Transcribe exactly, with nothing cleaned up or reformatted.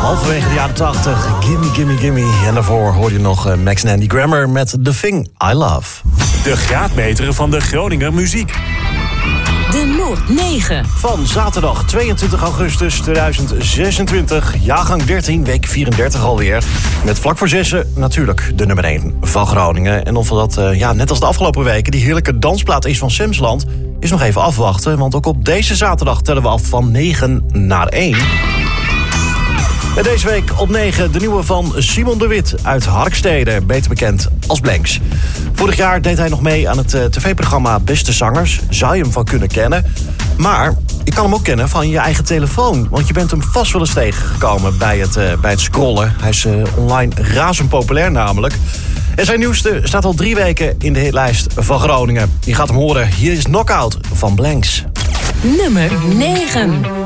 Halverwege de jaren tachtig, Gimme Gimme Gimme. En daarvoor hoor je nog uh, Max en Andy Grammer met The Thing I Love. De graadmeter van de Groninger muziek. De Noord negen. Van zaterdag tweeëntwintig augustus tweeduizend zesentwintig, jaargang dertien, week vierendertig alweer. Met vlak voor zessen natuurlijk de nummer één van Groningen. En of dat, uh, ja, net als de afgelopen weken, die heerlijke dansplaat is van Semsland, is nog even afwachten. Want ook op deze zaterdag tellen we af van negen naar één. En deze week op negen de nieuwe van Simon de Wit uit Harkstede, beter bekend als Blanks. Vorig jaar deed hij nog mee aan het uh, tv-programma Beste Zangers. Zou je hem van kunnen kennen. Maar je kan hem ook kennen van je eigen telefoon. Want je bent hem vast wel eens tegengekomen bij het, uh, bij het scrollen. Hij is uh, online razend populair namelijk. En zijn nieuwste staat al drie weken in de hitlijst van Groningen. Je gaat hem horen. Hier is Knockout van Blanks. Nummer negen.